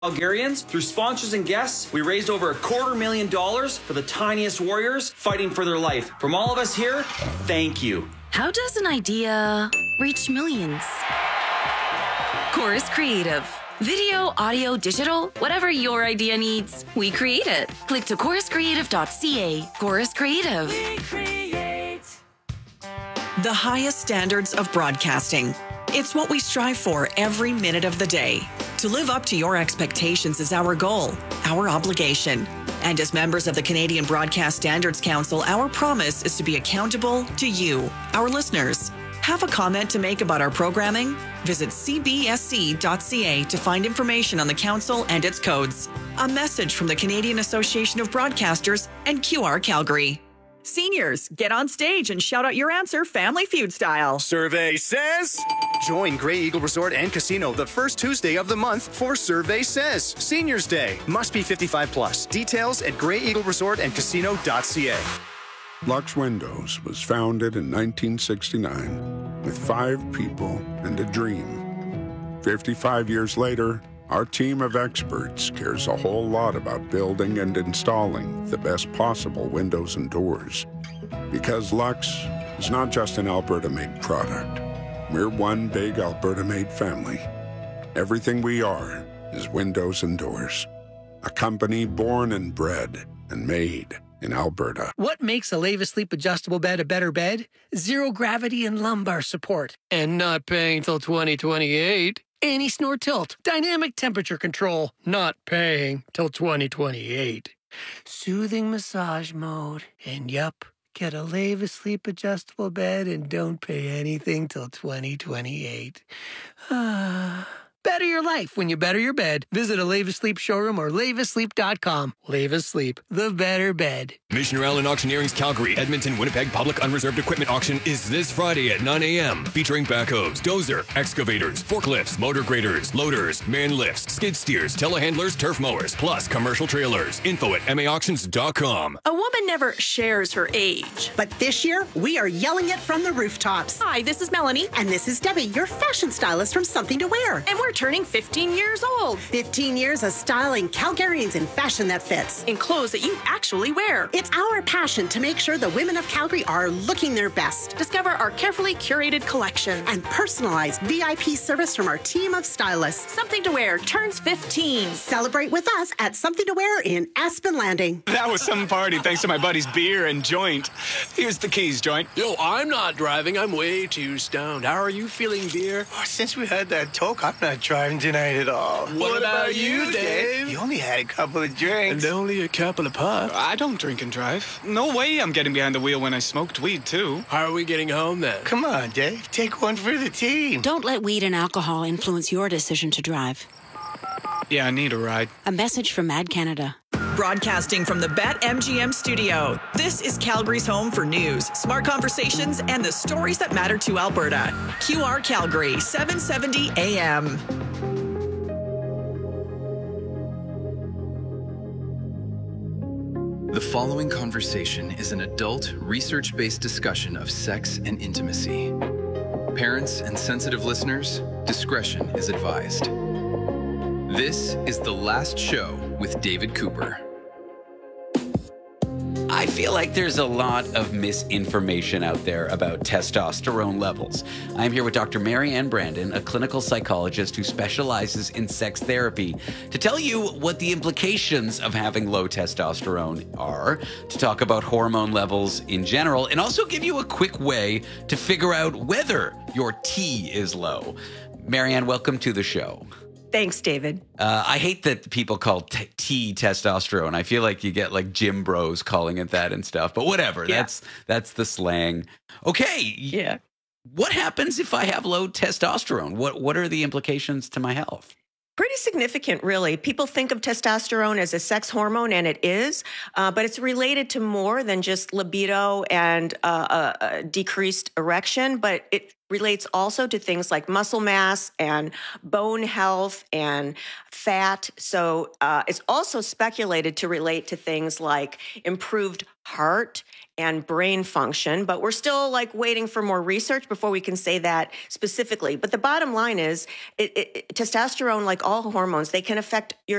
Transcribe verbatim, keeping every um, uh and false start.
Calgarians, through sponsors and guests, we raised over a quarter million dollars for the tiniest warriors fighting for their life. From all of us here, thank you. How does an idea reach millions? Chorus Creative. Video, audio, digital, whatever your idea needs, we create it. Click to chorus creative dot c a. Chorus Creative. We create the highest standards of broadcasting. It's what we strive for every minute of the day. To live up to your expectations is our goal, our obligation. And as members of the Canadian Broadcast Standards Council, our promise is to be accountable to you, our listeners. Have a comment to make about our programming? Visit c b s c dot c a to find information on the council and its codes. A message from the Canadian Association of Broadcasters and Q R Calgary. Seniors, get on stage and shout out your answer Family Feud style. Survey says... Join Grey Eagle Resort and Casino the first Tuesday of the month for Survey Says Seniors Day. Must be fifty-five plus. Details at grey eagle resort and casino dot c a. Lux Windows was founded in nineteen sixty-nine with five people and a dream. fifty-five years later, our team of experts cares a whole lot about building and installing the best possible windows and doors. Because Lux is not just an Alberta-made product. We're one big Alberta-made family. Everything we are is windows and doors. A company born and bred and made in Alberta. What makes a Leva Sleep adjustable bed a better bed? Zero gravity and lumbar support. And not paying till twenty twenty-eight. Anti-snore tilt. Dynamic temperature control. Not paying till twenty twenty-eight. Soothing massage mode. And yup, get a Leva Sleep adjustable bed and don't pay anything till twenty twenty-eight. Ah... Better your life when you better your bed. Visit a Leva Sleep showroom or leva sleep dot com. Leva Sleep, the better bed. Missioner Allen Auctioneering's Calgary, Edmonton, Winnipeg Public Unreserved Equipment Auction is this Friday at nine a.m. featuring backhoes, dozer, excavators, forklifts, motor graders, loaders, man lifts, skid steers, telehandlers, turf mowers, plus commercial trailers. Info at m a auctions dot com. A woman never shares her age. But this year, we are yelling it from the rooftops. Hi, this is Melanie. And this is Debbie, your fashion stylist from Something to Wear. And we're turning fifteen years old. fifteen years of styling Calgarians in fashion that fits. In clothes that you actually wear. It's our passion to make sure the women of Calgary are looking their best. Discover our carefully curated collection. And personalized V I P service from our team of stylists. Something to Wear turns fifteen. Celebrate with us at Something to Wear in Aspen Landing. That was some party thanks to my buddy's beer and joint. Here's the keys, joint. Yo, I'm not driving. I'm way too stoned. How are you feeling, beer? Oh, since we had that talk, I'm not driving tonight at all. What, what about, about you, Dave? You only had a couple of drinks. And only a couple of puffs. I don't drink and drive. No way I'm getting behind the wheel when I smoked weed, too. How are we getting home, then? Come on, Dave. Take one for the team. Don't let weed and alcohol influence your decision to drive. Yeah, I need a ride. A message from Mad Canada. Broadcasting from the BetMGM studio, this is Calgary's home for news, smart conversations, and the stories that matter to Alberta. Q R Calgary, seven seventy A M. The following conversation is an adult, research-based discussion of sex and intimacy. Parents and sensitive listeners, discretion is advised. This is The Last Show with David Cooper. I feel like there's a lot of misinformation out there about testosterone levels. I'm here with Doctor Marianne Brandon, a clinical psychologist who specializes in sex therapy, to tell you what the implications of having low testosterone are, to talk about hormone levels in general, and also give you a quick way to figure out whether your T is low. Marianne, welcome to the show. Thanks, David. Uh, I hate that people call t-, T testosterone. I feel like you get like gym bros calling it that and stuff. But whatever. Yeah. That's that's the slang. Okay. Yeah. What happens if I have low testosterone? What What are the implications to my health? Pretty significant, really. People think of testosterone as a sex hormone, and it is, uh, but it's related to more than just libido and uh, a, a decreased erection. But it relates also to things like muscle mass and bone health and fat. So uh, it's also speculated to relate to things like improved heart and brain function, but we're still like waiting for more research before we can say that specifically. But the bottom line is it, it, testosterone, like all hormones, they can affect your